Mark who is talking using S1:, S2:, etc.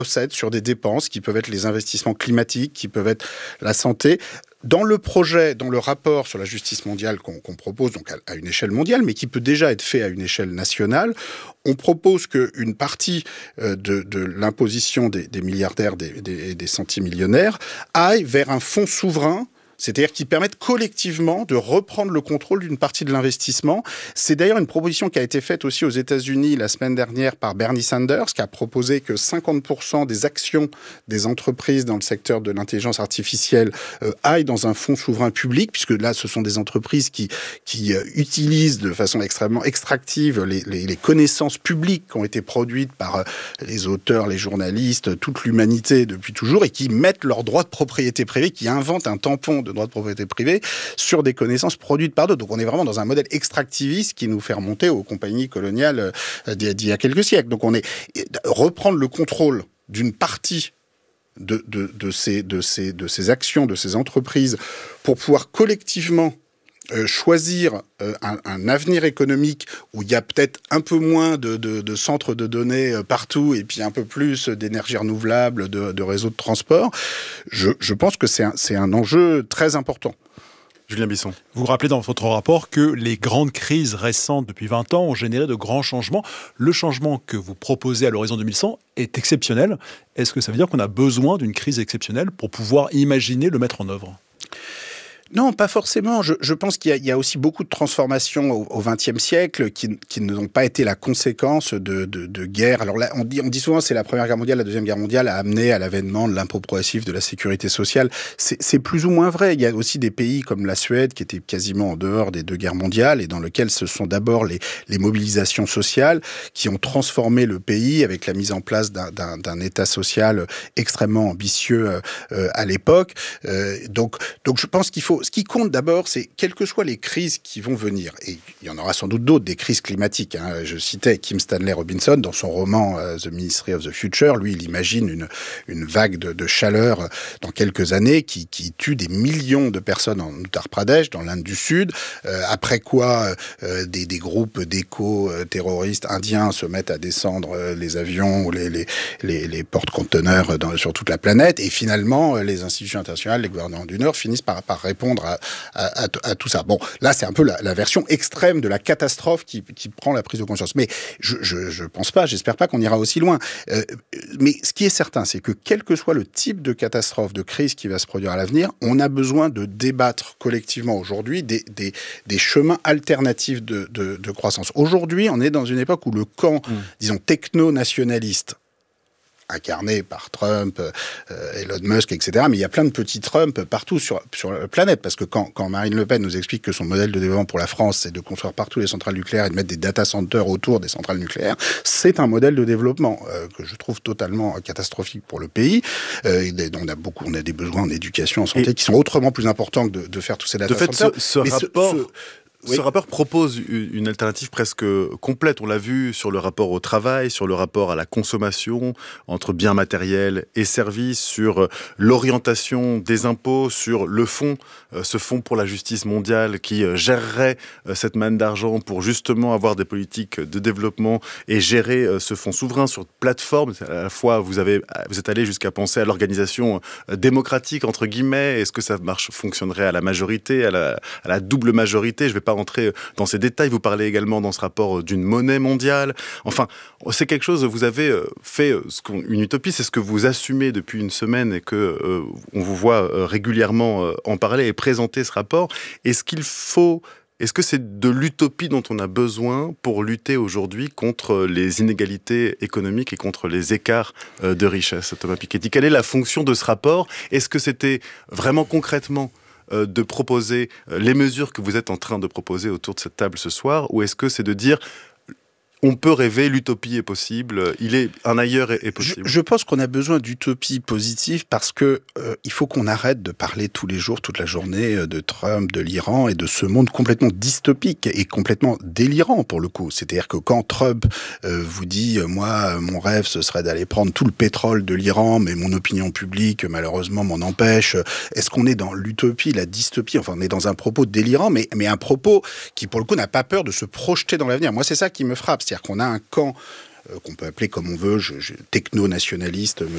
S1: recettes, sur des dépenses qui peuvent être les investissements climatiques, qui peuvent être la santé. Dans le projet, dans le rapport sur la justice mondiale qu'on propose, donc à une échelle mondiale, mais qui peut déjà être fait à une échelle nationale, on propose qu'une partie de l'imposition des milliardaires et des centimillionnaires aille vers un fonds souverain, c'est-à-dire qui permettent collectivement de reprendre le contrôle d'une partie de l'investissement. C'est d'ailleurs une proposition qui a été faite aussi aux États-Unis la semaine dernière par Bernie Sanders, qui a proposé que 50% des actions des entreprises dans le secteur de l'intelligence artificielle aillent dans un fonds souverain public, puisque là, ce sont des entreprises qui utilisent de façon extrêmement extractive les connaissances publiques qui ont été produites par les auteurs, les journalistes, toute l'humanité depuis toujours, et qui mettent leurs droits de propriété privée, qui inventent un tampon de droits de propriété privée sur des connaissances produites par d'autres. Donc on est vraiment dans un modèle extractiviste qui nous fait remonter aux compagnies coloniales d'il y a quelques siècles. Donc on est reprendre le contrôle d'une partie de ces actions, de ces entreprises, pour pouvoir collectivement choisir un avenir économique où il y a peut-être un peu moins de centres de données partout et puis un peu plus d'énergie renouvelable, de réseaux de transport, je pense que c'est un enjeu très important.
S2: Julien Bisson.
S3: Vous rappelez dans votre rapport que les grandes crises récentes depuis 20 ans ont généré de grands changements. Le changement que vous proposez à l'horizon 2100 est exceptionnel. Est-ce que ça veut dire qu'on a besoin d'une crise exceptionnelle pour pouvoir imaginer le mettre en œuvre ?
S1: Non, pas forcément. Je pense qu'il y a aussi beaucoup de transformations au XXe siècle qui n'ont pas été la conséquence de guerres. Alors là, on dit souvent que c'est la Première Guerre mondiale, la Deuxième Guerre mondiale a amené à l'avènement de l'impôt progressif, de la sécurité sociale. C'est plus ou moins vrai. Il y a aussi des pays comme la Suède qui étaient quasiment en dehors des deux guerres mondiales et dans lesquels ce sont d'abord les mobilisations sociales qui ont transformé le pays avec la mise en place d'un État social extrêmement ambitieux à l'époque. Donc je pense qu'il faut... Ce qui compte d'abord, c'est quelles que soient les crises qui vont venir, et il y en aura sans doute d'autres, des crises climatiques. Je citais Kim Stanley Robinson dans son roman The Ministry of the Future. Lui, il imagine une vague de chaleur dans quelques années qui tue des millions de personnes en Uttar Pradesh, dans l'Inde du Sud. Après quoi, des groupes d'éco-terroristes indiens se mettent à descendre les avions ou les porte-conteneurs sur toute la planète. Et finalement, les institutions internationales, les gouvernements du Nord finissent par répondre à tout ça. Bon, là, c'est un peu la version extrême de la catastrophe qui prend la prise de conscience. Mais je pense pas, j'espère pas qu'on ira aussi loin. Mais ce qui est certain, c'est que quel que soit le type de catastrophe, de crise qui va se produire à l'avenir, on a besoin de débattre collectivement aujourd'hui des chemins alternatifs de croissance. Aujourd'hui, on est dans une époque où le camp, disons, techno-nationaliste, incarné par Trump, Elon Musk, etc. Mais il y a plein de petits Trump partout sur la planète. Parce que quand Marine Le Pen nous explique que son modèle de développement pour la France, c'est de construire partout les centrales nucléaires et de mettre des data centers autour des centrales nucléaires, c'est un modèle de développement que je trouve totalement catastrophique pour le pays. On a des besoins en éducation, en santé, qui sont autrement plus importants que de faire tous ces data centers.
S2: Ce rapport propose une alternative presque complète. On l'a vu sur le rapport au travail, sur le rapport à la consommation, entre biens matériels et services, sur l'orientation des impôts, sur le fonds, ce fonds pour la justice mondiale qui gérerait cette manne d'argent pour justement avoir des politiques de développement et gérer ce fonds souverain sur plateforme. À la fois, vous êtes allé jusqu'à penser à l'organisation démocratique, entre guillemets. Est-ce que ça fonctionnerait à la majorité, à la double majorité? Je vais pas rentrer dans ces détails. Vous parlez également dans ce rapport d'une monnaie mondiale. Enfin, c'est quelque chose, vous avez fait une utopie, c'est ce que vous assumez depuis une semaine et que on vous voit régulièrement en parler et présenter ce rapport. Est-ce que c'est de l'utopie dont on a besoin pour lutter aujourd'hui contre les inégalités économiques et contre les écarts de richesse, Thomas Piketty? Quelle est la fonction de ce rapport? Est-ce que c'était vraiment concrètement de proposer les mesures que vous êtes en train de proposer autour de cette table ce soir, ou est-ce que c'est de dire on peut rêver, l'utopie est possible, un ailleurs est possible?
S1: Je pense qu'on a besoin d'utopie positive parce que il faut qu'on arrête de parler tous les jours, toute la journée de Trump, de l'Iran et de ce monde complètement dystopique et complètement délirant pour le coup. C'est-à-dire que quand Trump vous dit moi, mon rêve ce serait d'aller prendre tout le pétrole de l'Iran, mais mon opinion publique malheureusement m'en empêche. Est-ce qu'on est dans l'utopie, la dystopie? Enfin, on est dans un propos délirant, mais un propos qui pour le coup n'a pas peur de se projeter dans l'avenir. Moi, c'est ça qui me frappe. C'est-à-dire qu'on a un camp qu'on peut appeler comme on veut, techno-nationaliste,